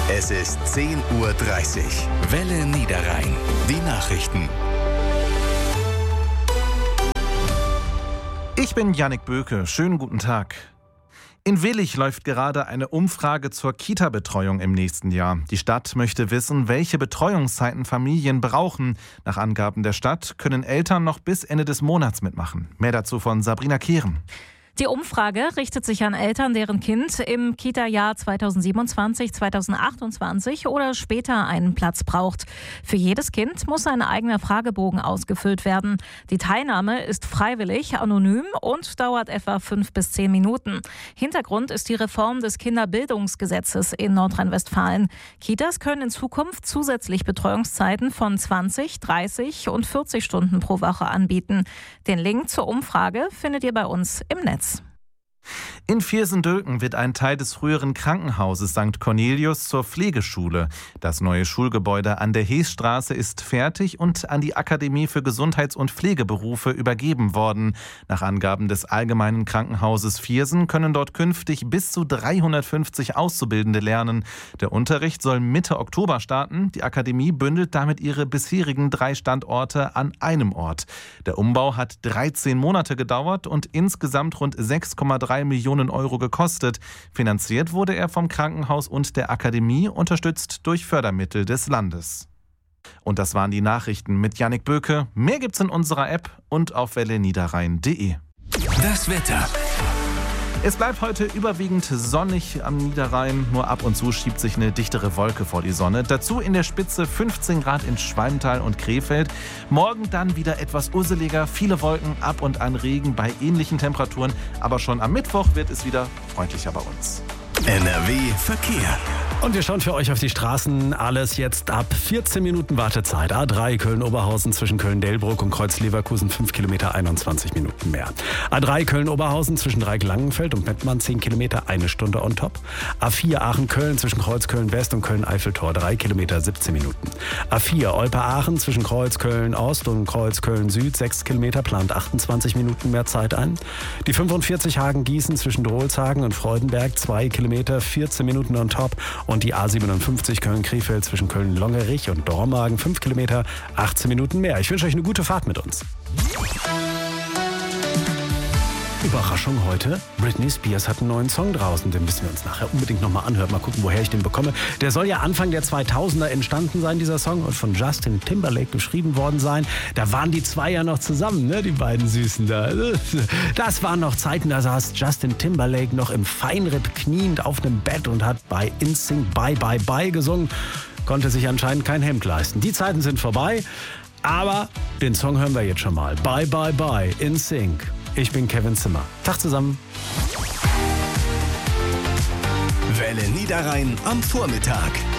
Es ist 10:30 Uhr. Welle Niederrhein. Die Nachrichten. Ich bin Jannik Böke. Schönen guten Tag. In Willich läuft gerade eine Umfrage zur Kita-Betreuung im nächsten Jahr. Die Stadt möchte wissen, welche Betreuungszeiten Familien brauchen. Nach Angaben der Stadt können Eltern noch bis Ende des Monats mitmachen. Mehr dazu von Sabrina Kehren. Die Umfrage richtet sich an Eltern, deren Kind im Kita-Jahr 2027, 2028 oder später einen Platz braucht. Für jedes Kind muss ein eigener Fragebogen ausgefüllt werden. Die Teilnahme ist freiwillig, anonym und dauert etwa 5 bis 10 Minuten. Hintergrund ist die Reform des Kinderbildungsgesetzes in Nordrhein-Westfalen. Kitas können in Zukunft zusätzlich Betreuungszeiten von 20, 30 und 40 Stunden pro Woche anbieten. Den Link zur Umfrage findet ihr bei uns im Netz. In Viersen-Dülken wird ein Teil des früheren Krankenhauses St. Cornelius zur Pflegeschule. Das neue Schulgebäude an der Heesstraße ist fertig und an die Akademie für Gesundheits- und Pflegeberufe übergeben worden. Nach Angaben des Allgemeinen Krankenhauses Viersen können dort künftig bis zu 350 Auszubildende lernen. Der Unterricht soll Mitte Oktober starten. Die Akademie bündelt damit ihre bisherigen 3 Standorte an einem Ort. Der Umbau hat 13 Monate gedauert und insgesamt rund 6,3 Millionen Euro gekostet. Finanziert wurde er vom Krankenhaus und der Akademie, unterstützt durch Fördermittel des Landes. Und das waren die Nachrichten mit Jannik Böke. Mehr gibt's in unserer App und auf welleniederrhein.de. Das Wetter. Es bleibt heute überwiegend sonnig am Niederrhein. Nur ab und zu schiebt sich eine dichtere Wolke vor die Sonne. Dazu in der Spitze 15 Grad in Schwalmtal und Krefeld. Morgen dann wieder etwas urseliger. Viele Wolken, ab und an Regen bei ähnlichen Temperaturen. Aber schon am Mittwoch wird es wieder freundlicher bei uns. NRW Verkehr. Und wir schauen für euch auf die Straßen. Alles jetzt ab 14 Minuten Wartezeit. A3 Köln-Oberhausen zwischen Köln-Delbrück und Kreuz-Leverkusen 5 Kilometer, 21 Minuten mehr. A3 Köln-Oberhausen zwischen Dreieck-Langenfeld und Mettmann 10 Kilometer, 1 Stunde on top. A4 Aachen-Köln zwischen Kreuz-Köln-West und Köln-Eiffeltor 3 Kilometer, 17 Minuten. A4 Olpe-Aachen zwischen Kreuz-Köln-Ost und Kreuz-Köln-Süd 6 Kilometer, plant 28 Minuten mehr Zeit ein. Die 45 Hagen-Gießen zwischen Drolshagen und Freudenberg 2 Kilometer, 14 Minuten on top. Und die A57 Köln-Krefeld zwischen Köln-Longerich und Dormagen 5 Kilometer, 18 Minuten mehr. Ich wünsche euch eine gute Fahrt mit uns. Überraschung heute. Britney Spears hat einen neuen Song draußen. Den müssen wir uns nachher unbedingt nochmal anhören. Mal gucken, woher ich den bekomme. Der soll ja Anfang der 2000er entstanden sein, dieser Song. Und von Justin Timberlake geschrieben worden sein. Da waren die zwei ja noch zusammen, ne? Die beiden Süßen da. Das waren noch Zeiten, da saß Justin Timberlake noch im Feinripp kniend auf einem Bett und hat bei InSync Bye Bye Bye gesungen. Konnte sich anscheinend kein Hemd leisten. Die Zeiten sind vorbei. Aber den Song hören wir jetzt schon mal. Bye Bye Bye, InSync. Ich bin Kevin Zimmer. Tag zusammen. Welle Niederrhein am Vormittag.